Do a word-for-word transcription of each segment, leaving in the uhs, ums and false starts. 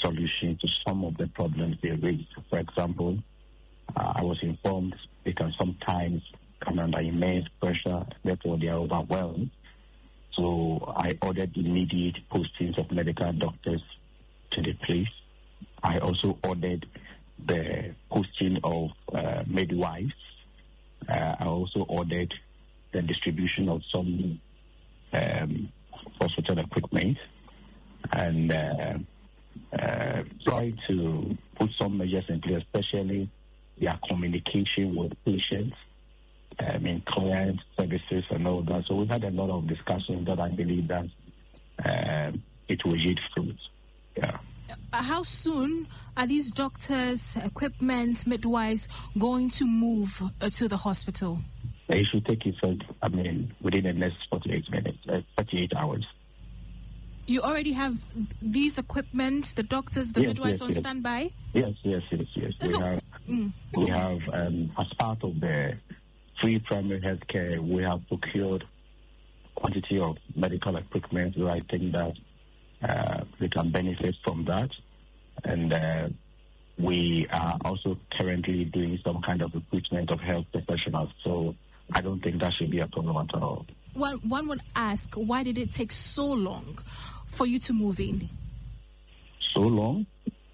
solution to some of the problems they raised. For example, uh, I was informed they can sometimes come under immense pressure, therefore they are overwhelmed. So I ordered immediate postings of medical doctors to the place. I also ordered the posting of uh, midwives. Uh, I also ordered the distribution of some um, hospital equipment, and uh, uh, try to put some measures in place, especially their communication with patients, I mean, client services and all that. So we had a lot of discussions that I believe that uh, it will yield fruit. Yeah. How soon are these doctors, equipment, midwives going to move uh, to the hospital? It should take effect, I mean, within the next forty-eight minutes, uh, thirty-eight hours. You already have these equipment, the doctors, the yes, midwives yes, on yes. standby? Yes, yes, yes, yes. So, we have, mm. we have um, as part of the free primary health care, we have procured quantity of medical equipment, so I think that uh, we can benefit from that. And uh, we are also currently doing some kind of recruitment of health professionals, so I don't think that should be a problem at all. One, one would ask, why did it take so long for you to move in? So long?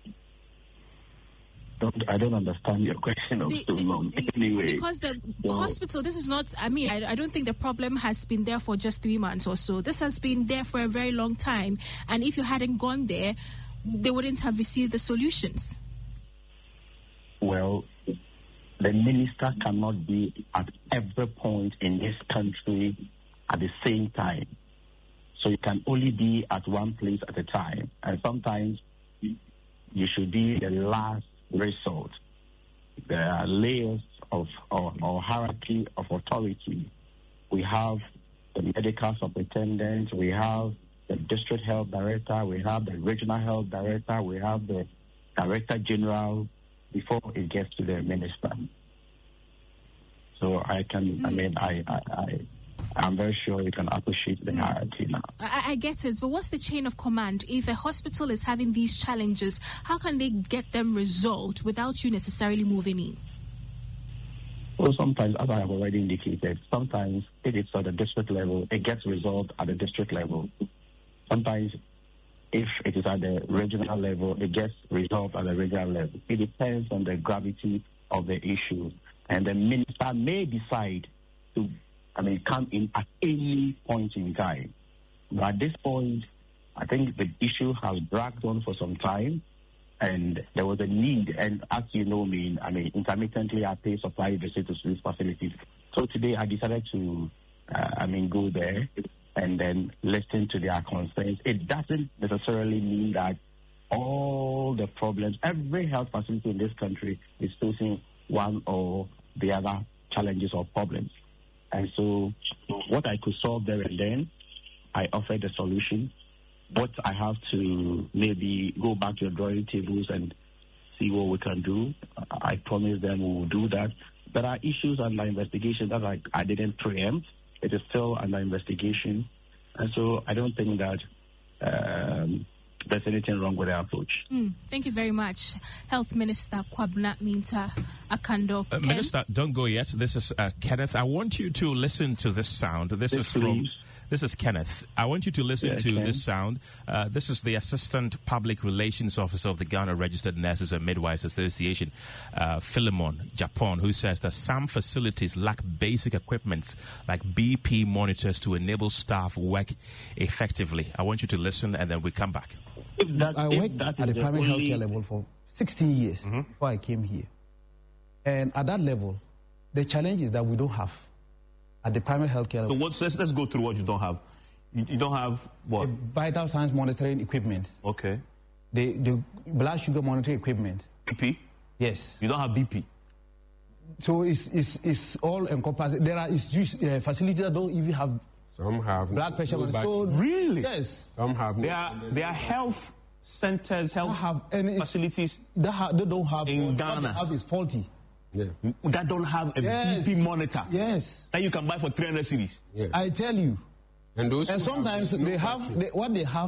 Don't, I don't understand your question of the, so the, long. Anyway, because the so, hospital, this is not, I mean, I, I don't think the problem has been there for just three months or so. This has been there for a very long time. And if you hadn't gone there, they wouldn't have received the solutions. Well, the minister cannot be at every point in this country at the same time. So you can only be at one place at a time. And sometimes you should be the last resort. There are layers of or, or hierarchy of authority. We have the medical superintendent, we have the district health director, we have the regional health director, we have the director general before it gets to the minister. So I can, mm. I mean, I, I, I, I'm very sure you can appreciate the mm. hierarchy now. I, I get it, but what's the chain of command? If a hospital is having these challenges, how can they get them resolved without you necessarily moving in? Well, sometimes, as I have already indicated, sometimes if it's at the district level, it gets resolved at the district level. Sometimes if it is at the regional level, it gets resolved at the regional level. It depends on the gravity of the issue. And the minister may decide to, I mean, come in at any point in time. But at this point, I think the issue has dragged on for some time, and there was a need. And as you know me, I mean, intermittently I pay supply visits to these facilities. So today I decided to, uh, I mean, go there and then listen to their concerns. It doesn't necessarily mean that all the problems, every health facility in this country is facing one or the other challenges or problems. And so what I could solve there and then, I offered a solution. But I have to maybe go back to the drawing tables and see what we can do. I promise them we will do that. There are issues under investigation that I, I didn't preempt. It is still under investigation. And so I don't think that um, there's anything wrong with the approach. Mm, thank you very much. Health Minister Kwabena Minta Akando. Uh, Minister, don't go yet. This is uh, Kenneth. I want you to listen to this sound. This yes, is from... please. This is Kenneth. I want you to listen yeah, to Ken. this sound. Uh, this is the Assistant Public Relations Officer of the Ghana Registered Nurses and Midwives Association, uh, Philemon Japan, who says that some facilities lack basic equipment like B P monitors to enable staff work effectively. I want you to listen, and then we come back. If that, I if worked that at the, the primary only... healthcare level for sixteen years mm-hmm. before I came here. And at that level, the challenge is that we don't have at the primary healthcare level. So what's, let's, let's go through what you don't have. You, you don't have what? The vital signs monitoring equipment. Okay. The, the blood sugar monitoring equipment. B P? Yes. You don't have B P? So it's, it's, it's all encompassing. There are uh, facilities that don't even have Some have blood pressure. No so really? Yes. Some have. There are, there are health centers, health have any, facilities that ha they don't have. In what Ghana. What they have is faulty. Yeah. That don't have a yes. B P monitor. Yes. That you can buy for three hundred cedis. Yeah. I tell you. And those and sometimes they have they, what they have